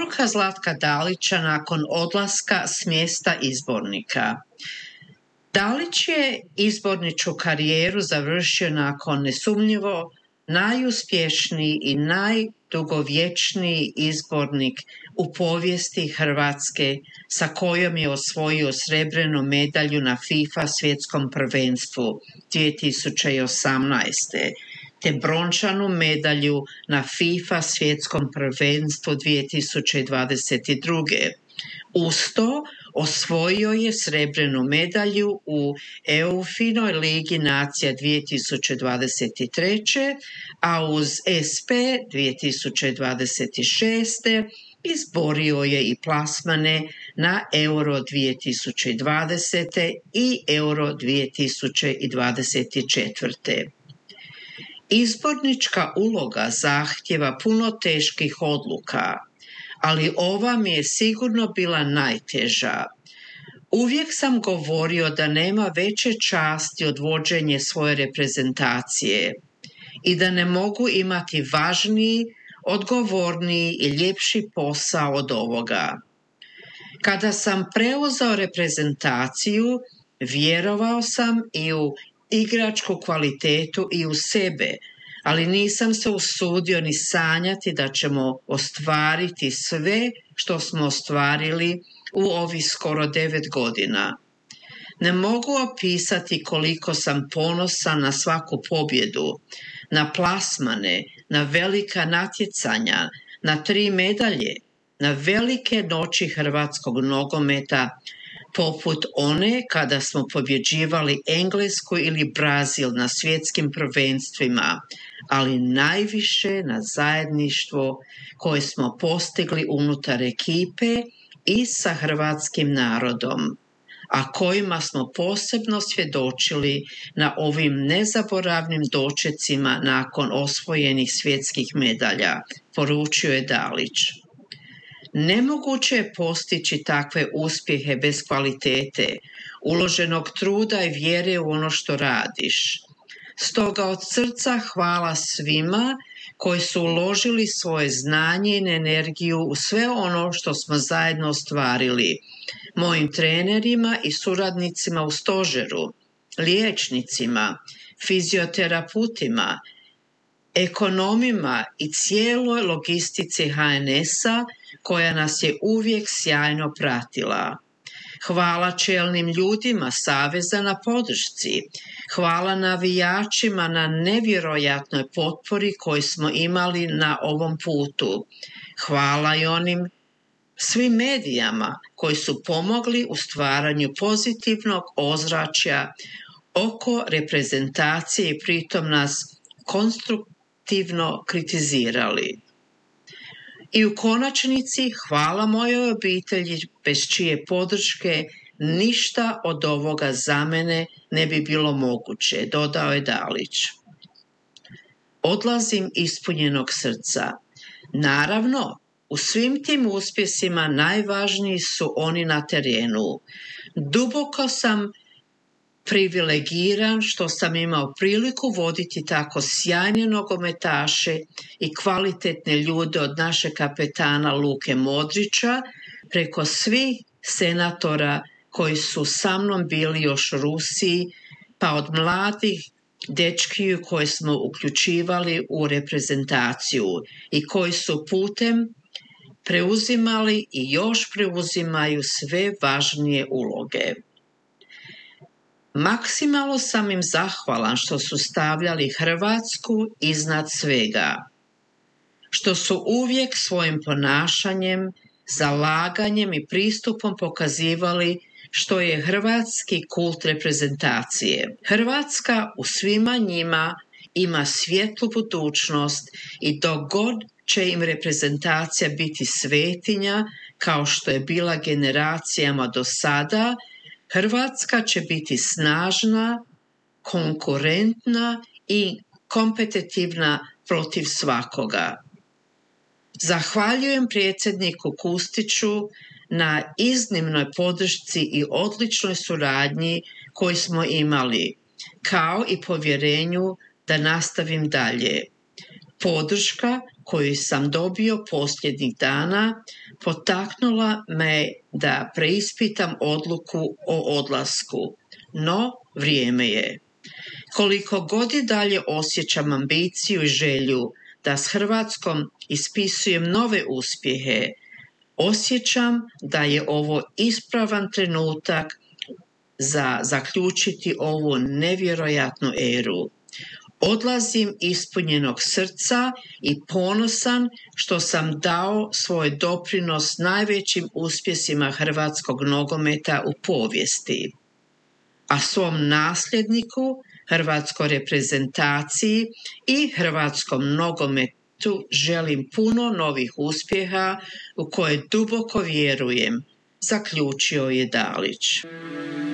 Poruka Zlatka Dalića nakon odlaska s mjesta izbornika. Dalić je izborničku karijeru završio nakon nesumnjivo najuspješniji i najdugovječniji izbornik u povijesti Hrvatske, sa kojom je osvojio srebrnu medalju na FIFA svjetskom prvenstvu 2018. te brončanu medalju na FIFA svjetskom prvenstvu 2022. Uz to osvojio je srebrnu medalju u EUFINoj Ligi nacija 2023. a uz SP 2026. izborio je i plasmane na Euro 2020. i Euro 2024. Izbornička uloga zahtjeva puno teških odluka, ali ova mi je sigurno bila najteža. Uvijek sam govorio da nema veće časti od vođenja svoje reprezentacije i da ne mogu imati važniji, odgovorniji i ljepši posao od ovoga. Kada sam preuzeo reprezentaciju, vjerovao sam i u igračku kvalitetu i u sebe, ali nisam se usudio ni sanjati da ćemo ostvariti sve što smo ostvarili u ovih skoro 9 godina. Ne mogu opisati koliko sam ponosan na svaku pobjedu, na plasmane, na velika natjecanja, na 3 medalje, na velike noći hrvatskog nogometa, poput one kada smo pobjeđivali Englesku ili Brazil na svjetskim prvenstvima, ali najviše na zajedništvo koje smo postigli unutar ekipe i sa hrvatskim narodom, a kojima smo posebno svjedočili na ovim nezaboravnim dočecima nakon osvojenih svjetskih medalja, poručio je Dalić. Nemoguće je postići takve uspjehe bez kvalitete, uloženog truda i vjere u ono što radiš. Stoga od srca hvala svima koji su uložili svoje znanje i energiju u sve ono što smo zajedno ostvarili, mojim trenerima i suradnicima u stožeru, liječnicima, fizioterapeutima, ekonomima i cijeloj logistici HNS-a koja nas je uvijek sjajno pratila. Hvala čelnim ljudima Saveza na podršci. Hvala navijačima na nevjerojatnoj potpori koju smo imali na ovom putu. Hvala i onim svim medijama koji su pomogli u stvaranju pozitivnog ozračja oko reprezentacije i pritom nas konstruktivno kritizirali. I u konačnici hvala mojoj obitelji bez čije podrške ništa od ovoga za mene ne bi bilo moguće, dodao je Dalić. Odlazim ispunjenog srca. Naravno, u svim tim uspjesima najvažniji su oni na terenu. Duboko sam privilegiran što sam imao priliku voditi tako sjajne nogometaše i kvalitetne ljude od našeg kapetana Luke Modrića preko svih senatora koji su sa mnom bili još u Rusiji, pa od mladih dečkiju koje smo uključivali u reprezentaciju i koji su putem preuzimali i još preuzimaju sve važnije uloge. Maksimalno sam im zahvalan što su stavljali Hrvatsku iznad svega, što su uvijek svojim ponašanjem, zalaganjem i pristupom pokazivali što je hrvatski kult reprezentacije. Hrvatska u svima njima ima svjetlu budućnost i dok god će im reprezentacija biti svetinja kao što je bila generacijama do sada, Hrvatska će biti snažna, konkurentna i kompetitivna protiv svakoga. Zahvaljujem predsjedniku Kustiću na iznimnoj podršci i odličnoj suradnji koju smo imali, kao i povjerenju da nastavim dalje. Podrška koju sam dobio posljednjih dana potaknula me da preispitam odluku o odlasku, no vrijeme je. Koliko god i dalje osjećam ambiciju i želju da s Hrvatskom ispisujem nove uspjehe, osjećam da je ovo ispravan trenutak za zaključiti ovu nevjerojatnu eru. Odlazim ispunjenog srca i ponosan što sam dao svoj doprinos najvećim uspjesima hrvatskog nogometa u povijesti, a svom nasljedniku, hrvatskoj reprezentaciji i hrvatskom nogometu želim puno novih uspjeha u koje duboko vjerujem, zaključio je Dalić.